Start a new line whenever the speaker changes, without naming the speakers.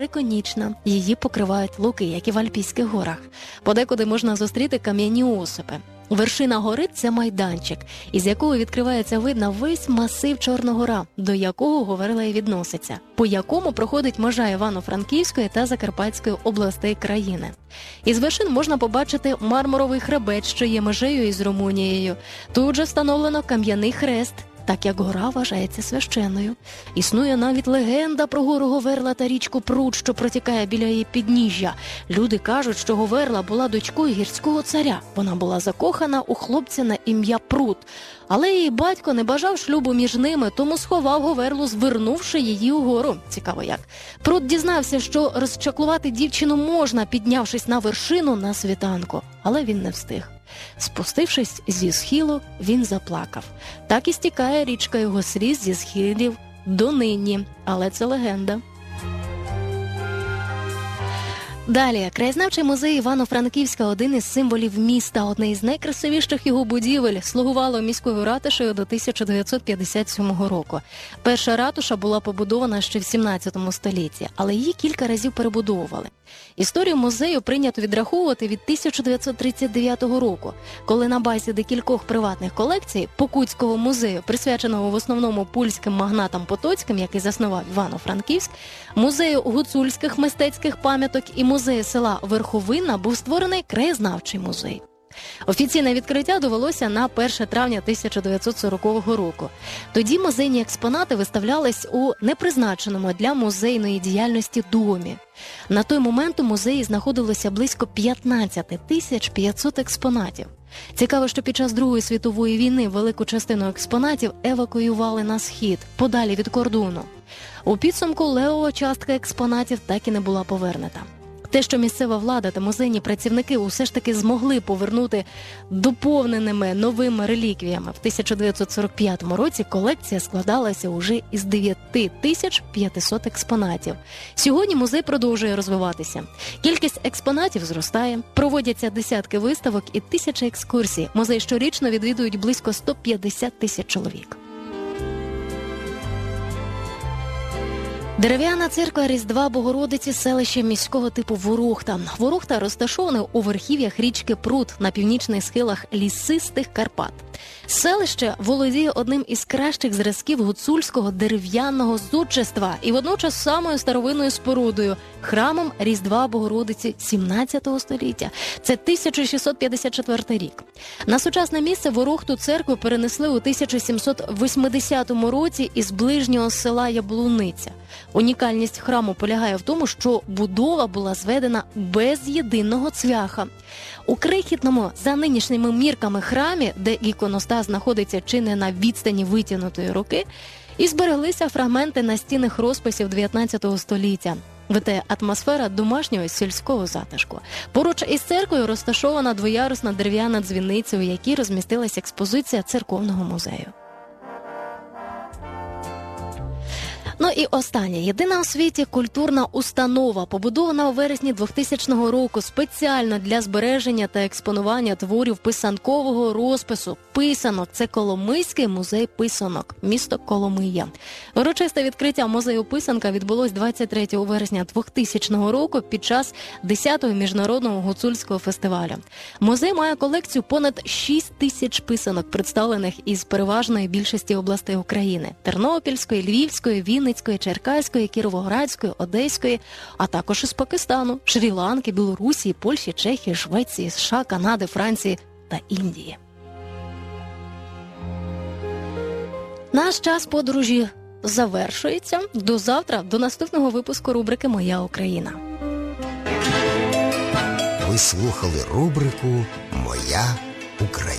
великонічна. Її покривають луки, як і в Альпійських горах. Подекуди можна зустріти кам'яні осипи. Вершина гори – це майданчик, із якого відкривається вид на весь масив Чорногора, до якого Говерла і відноситься, по якому проходить межа Івано-Франківської та Закарпатської областей країни. Із вершин можна побачити мармуровий хребет, що є межею із Румунією. Тут же встановлено кам'яний хрест, так як гора вважається священною. Існує навіть легенда про гору Говерла та річку Прут, що протікає біля її підніжжя. Люди кажуть, що Говерла була дочкою гірського царя. Вона була закохана у хлопця на ім'я Прут. Але її батько не бажав шлюбу між ними, тому сховав Говерлу, звернувши її угору. Цікаво як. Прут дізнався, що розчаклувати дівчину можна, піднявшись на вершину на світанку. Але він не встиг. Спустившись зі схилу, він заплакав. Так і стікає річка його сліз зі схилів донині. Але це легенда. Далі. Краєзнавчий музей Івано-Франківська – один із символів міста, одне із найкрасивіших його будівель, слугувало міською ратушею до 1957 року. Перша ратуша була побудована ще в 17 столітті, але її кілька разів перебудовували. Історію музею прийнято відраховувати від 1939 року, коли на базі декількох приватних колекцій Покутського музею, присвяченого в основному польським магнатам Потоцьким, який заснував Івано-Франківськ, музею гуцульських мистецьких пам'яток і музею села Верховина, був створений краєзнавчий музей. Офіційне відкриття довелося на 1 травня 1940 року. Тоді музейні експонати виставлялись у непризначеному для музейної діяльності домі. На той момент у музеї знаходилося близько 15 500 експонатів. Цікаво, що під час Другої світової війни велику частину експонатів евакуювали на схід, подалі від кордону. У підсумку левова частка експонатів так і не була повернута. Те, що місцева влада та музейні працівники усе ж таки змогли повернути доповненими новими реліквіями. В 1945 році колекція складалася уже із 9500 експонатів. Сьогодні музей продовжує розвиватися. Кількість експонатів зростає, проводяться десятки виставок і тисячі екскурсій. Музей щорічно відвідують близько 150 тисяч чоловік. Дерев'яна церква Різдва Богородиці, селище міського типу Ворохта. Ворохта розташований у верхів'ях річки Прут на північних схилах лісистих Карпат. Селище володіє одним із кращих зразків гуцульського дерев'яного зодчества і водночас самою старовинною спорудою – храмом Різдва Богородиці 17 століття. Це 1654 рік. На сучасне місце Ворохту церкву перенесли у 1780 році із ближнього села Яблуниця. Унікальність храму полягає в тому, що будова була зведена без єдиного цвяха. У крихітному, за нинішніми мірками храмі, де іконостас знаходиться чи не на відстані витягнутої руки, і збереглися фрагменти настінних розписів 19 століття. Витає атмосфера домашнього сільського затишку. Поруч із церквою розташована двоярусна дерев'яна дзвіниця, у якій розмістилась експозиція церковного музею. Ну і останнє. Єдина у світі культурна установа, побудована у вересні 2000 року спеціально для збереження та експонування творів писанкового розпису. Писанок – це Коломийський музей писанок, місто Коломия. Урочисте відкриття музею писанка відбулось 23 вересня 2000 року під час 10-го міжнародного гуцульського фестивалю. Музей має колекцію понад 6 тисяч писанок, представлених із переважної більшості областей України – Тернопільської, Львівської, Вінницької, Черкаської, Кіровоградської, Одеської, а також із Пакистану, Шрі-Ланки, Білорусі, Польщі, Чехії, Швеції, США, Канади, Франції та Індії. Наш час подорожі завершується. До завтра, до наступного випуску рубрики «Моя Україна».
Ви слухали рубрику «Моя Україна».